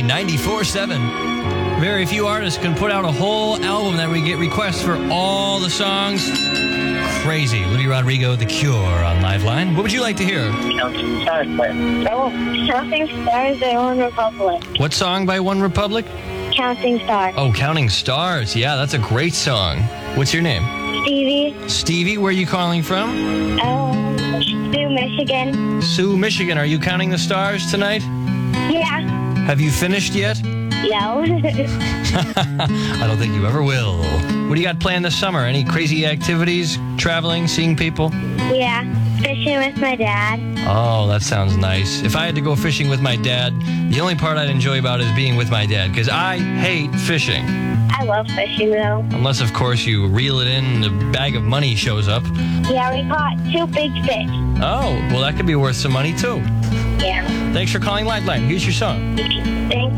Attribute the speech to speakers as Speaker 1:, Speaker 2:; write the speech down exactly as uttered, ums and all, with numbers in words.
Speaker 1: ninety-four seven. Very few artists can put out a whole album that we get requests for all the songs. Crazy. Olivia Rodrigo, The Cure on Liveline. What would you like to hear?
Speaker 2: Counting Stars.
Speaker 3: Oh, Counting Stars by One Republic.
Speaker 1: What song by One Republic?
Speaker 3: Counting Stars.
Speaker 1: Oh, Counting Stars. Yeah, that's a great song. What's your name?
Speaker 3: Stevie.
Speaker 1: Stevie, where are you calling from?
Speaker 3: Um, Sioux, Michigan.
Speaker 1: Sioux, Michigan. Are you counting the stars tonight?
Speaker 3: Yeah.
Speaker 1: Have you finished yet?
Speaker 3: No.
Speaker 1: I don't think you ever will. What do you got planned this summer? Any crazy activities? Traveling? Seeing people?
Speaker 3: Yeah. Fishing with my dad.
Speaker 1: Oh, that sounds nice. If I had to go fishing with my dad, the only part I'd enjoy about it is being with my dad, because I hate fishing.
Speaker 3: I love fishing, though.
Speaker 1: Unless, of course, you reel it in and a bag of money shows up.
Speaker 3: Yeah, we caught two big fish.
Speaker 1: Oh, well, that could be worth some money, too.
Speaker 3: Yeah.
Speaker 1: Thanks for calling Lifeline. Here's your song.
Speaker 3: Thank